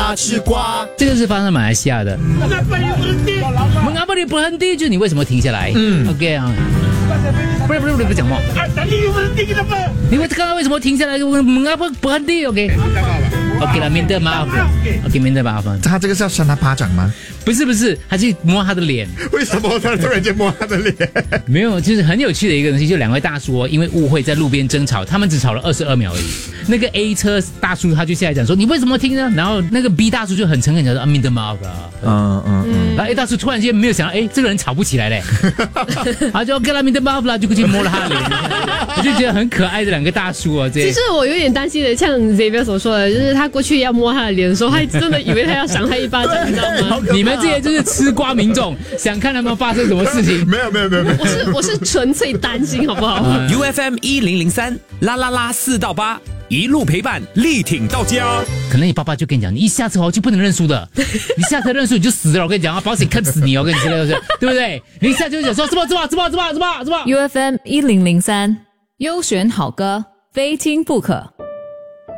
大吃瓜。 这个是发生在马来西亚的。Mengapa dia berhenti？ 就是你为什么停下来？OK 啊。不是讲话。你刚刚为什么停下来？Mengapa berhenti？OK。OK 了，minta maaf。OK minta maaf。 他这个是要扇他巴掌吗？ 不是，他去摸他的脸。 为什么他突然间摸他的脸？ 没有，就是很有趣的一个东西，就两位大叔因为误会在路边争吵，他们只吵了22秒而已。那个 A 车大叔他就下来讲说你为什么停呢？然后那个 B 大叔就很诚恳讲说minta maaf。然后 A 大叔突然间没有想到，这个人吵不起来嘞，他就 OK 了minta maaf啦，就过去摸了他的脸。我就觉得很可爱的两个大叔哦。 其实我有点担心的，像 Xavier 所说的，就是他过去要摸他的脸的时候，他真的以为他要赏他一巴掌，你知道吗？ 你们这些就是吃瓜民众，想看他们发生什么事情？ 没有。 我是纯粹担心，好不好 ？UFM 1003啦啦啦4到8，一路陪伴，力挺到家。 可能你爸爸就跟你讲，你一下车就不能认输的，你下车认输你就死了。我跟你讲保险坑死你，我跟你说，对不对？你一下就讲说什么 ？UFM 1003，优选好歌，非听不可。